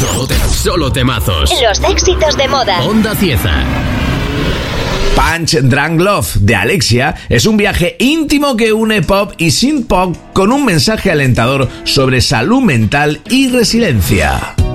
Solo temazos. Los éxitos de moda. Onda Cieza. Punch Drunk Love de Alexia es un viaje íntimo que une pop y synth pop con un mensaje alentador sobre salud mental y resiliencia.